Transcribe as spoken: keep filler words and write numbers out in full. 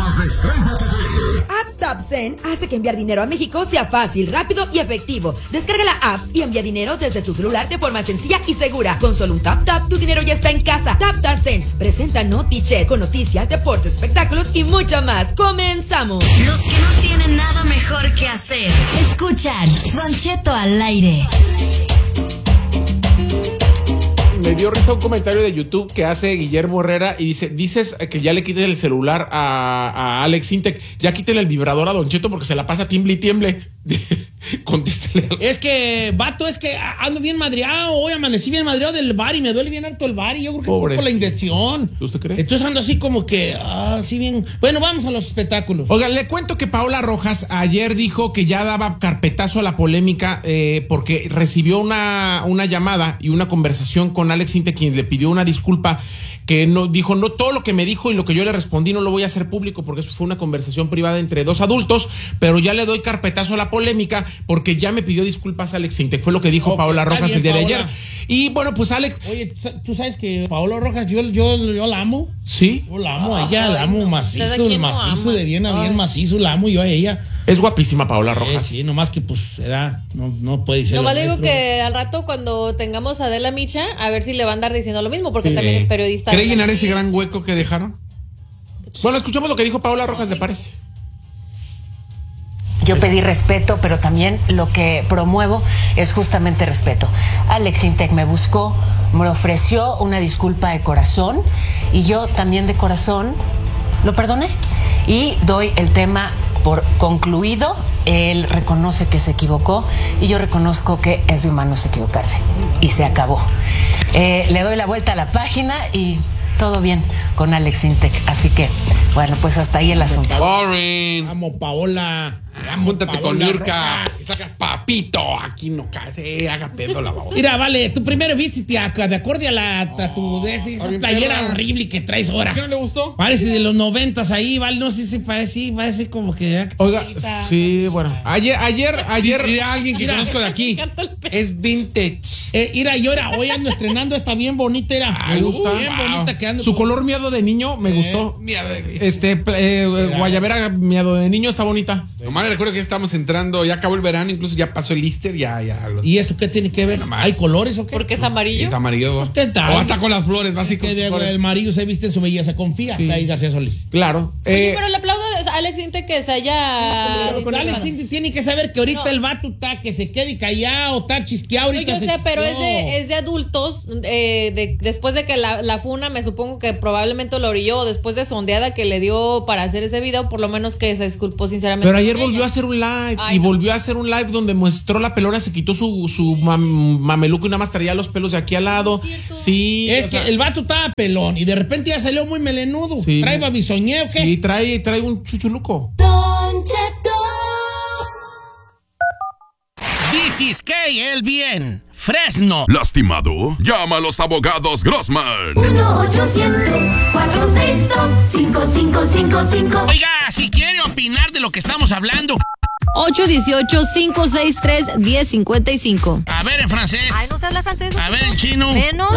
programas de Estrella T V. App TapSend hace que enviar dinero a México sea fácil, rápido y efectivo. Descarga la app y envía dinero desde tu celular de forma sencilla y segura. Con solo un tap tap, tu dinero ya está en casa. Tap TapSend presenta NotiChat con noticias, deportes, espectáculos y mucho más. ¡Comenzamos! Los que no tienen nada mejor que hacer, escuchan Don Cheto al aire. Me dio risa un comentario de YouTube que hace Guillermo Herrera y dice, dices que ya le quiten el celular a, a Alex Intec, ya quiten el vibrador a Don Cheto porque se la pasa tiemble y tiemble. Contéstele. Es que, vato, es que ando bien madreado, hoy amanecí bien madreado del bar y me duele bien harto el bar y yo creo que fue por la inyección. ¿Usted cree? Entonces ando así como que, ah, sí bien. Bueno, vamos a los espectáculos. Oiga, le cuento que Paola Rojas ayer dijo que ya daba carpetazo a la polémica eh, porque recibió una, una llamada y una conversación con Alex Intec, quien le pidió una disculpa, que no dijo, no, todo lo que me dijo y lo que yo le respondí no lo voy a hacer público porque eso fue una conversación privada entre dos adultos, pero ya le doy carpetazo a la polémica porque ya me pidió disculpas Alex Intec, fue lo que dijo okay, Paola Rojas bien, el día Paola. de ayer. Y bueno, pues Alex... Oye, tú sabes que Paola Rojas, yo, yo, yo la amo. ¿Sí? Yo la amo a ella, la amo macizo, macizo, de bien a bien macizo, la amo yo a ella. Es guapísima Paola Rojas. Sí, sí, nomás que pues se da, no, no puede ser. Nomás le digo que al rato cuando tengamos a Adela Micha, a ver si le va a andar diciendo lo mismo, porque sí. también es periodista. ¿Cree llenar ese gran hueco que dejaron? Bueno, escuchamos lo que dijo Paola Rojas, ¿le parece? Yo pedí respeto, pero también lo que promuevo es justamente respeto. Alex Intec me buscó, me ofreció una disculpa de corazón y yo también de corazón lo perdoné y doy el tema por concluido. Él reconoce que se equivocó y yo reconozco que es de humanos equivocarse y se acabó. Eh, le doy la vuelta a la página y todo bien con Alex Intec, así que bueno, pues hasta ahí el asunto. Boring. Amo Paola. Júntate con Yurka y sacas papito. Aquí no cae, haga pedo la babota. Mira, vale, tu primero visita de acorde a la a tu oh, esa playera perra. horrible que traes ahora. ¿Qué no le gustó? Parece de los noventas ahí, vale, no sé si parece, parece como que. Oiga, sí, bueno. Ayer, ayer, ayer. Mira, alguien que conozco de aquí. Es vintage. Eh, mira, yo era hoy ando estrenando esta bien bonita, era. Me gusta. Bien wow. bonita que ando. Su con... color miado de niño me eh, gustó. Miado de... Este, eh, guayabera miado de niño está bonita. Nomás le recuerdo que ya estamos entrando, ya acabó el verano, incluso ya pasó el Easter, ya, ya. ¿Y eso qué tiene que ver? ¿Hay colores o qué? Porque es amarillo. Es amarillo. Pues, ¿qué tal? O hasta con las flores, básicamente. El amarillo se viste en su belleza, confía. Sí. Ahí García Solís. Claro. Oye, eh, pero le aplaudo a Alex Intec que se haya. Sí, pero Alex Intec tiene que saber que ahorita no. el vato está, que se quede callado, está chisqueado. No, yo sé, pero es de, es de adultos. Eh, de, después de que la, la funa, me supongo que probablemente lo orilló, después de su ondeada que le dio para hacer ese video, por lo menos que se disculpó sinceramente. Pero ayer volvió ella. a hacer un live. Ay, y no. volvió a hacer un live donde mostró la pelona, se quitó su, su mam, mameluco y nada más traía los pelos de aquí al lado. ¿Es sí. Es que sea, el vato estaba pelón y de repente ya salió muy melenudo. Sí. ¿Trae babisoñeo qué? Sí, trae, trae un chuchuluco. Don Cheto. This is K, el bien. Fresno. ¿Lastimado? Llama a los abogados Grossman. uno ochocientos cuatrocientos sesenta y dos cinco cinco cinco cinco. Oiga, si quiere opinar de lo que estamos hablando. ocho uno ocho, cinco seis tres, uno cero cinco cinco. A ver en francés. Ay, no se habla francés. A ver en chino. Menos.